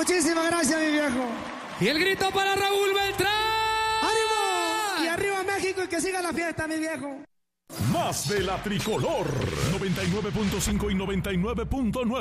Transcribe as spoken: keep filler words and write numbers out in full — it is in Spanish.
Muchísimas gracias, mi viejo. Y el grito para Raúl Beltrán. ¡Ánimo! Y arriba México y que siga la fiesta, mi viejo. Más de la tricolor. noventa y nueve punto cinco y noventa y nueve punto nueve.